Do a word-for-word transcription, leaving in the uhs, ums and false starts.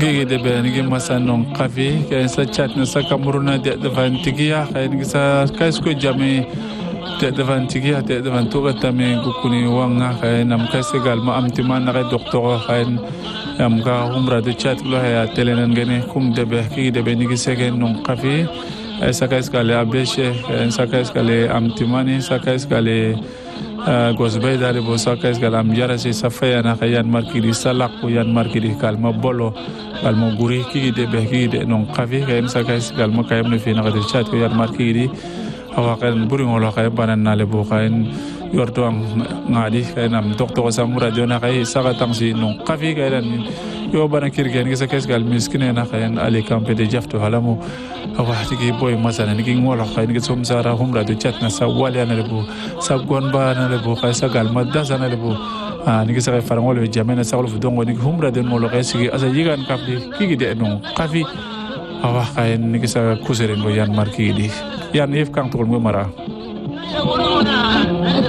gigi de be ngi masanon kafi kay sa chat na sa kamuruna de devantigia kay ngi sa kay sko jame de devantigia de devantura tame gukuni wanga kay nam kay segal ma amtiman na kay doktor kay am ka umra de chat lo ya telenen gene kum de be gigi de be ngi segen non kafi ay sa kay skale abeshe sa kay skale amtimani sa kay skale gosbay dale bo sa kay skale am jara se safaya na kay yan markidi salak ko yan markidi kalma bolo kalma guri gigi de be gigi de non kafi kay sa kay skale ma kay am fi na kay chat ko yan markidi awa kay buri ngolo kay banan na le bo kay yorto ngadi kay nam doktor samura jona kay saka tangsi non kafi kay dan yo bana kirgen gisa kesgal miskine na kay ali kampe de jafto halamu awa tigi boy masana ni ngolo kay ni som sara humra de chat na sa wali na lebu sa gonba na lebu kay sa gal madasa na lebu a ni gisa kay farangol jamena sa wolof dongo ni humra de ngolo kay sigi asa yigan kapdi kigi de non kafi awa kay ni gisa kusere ngo yan marki di yan if kang tol mo mara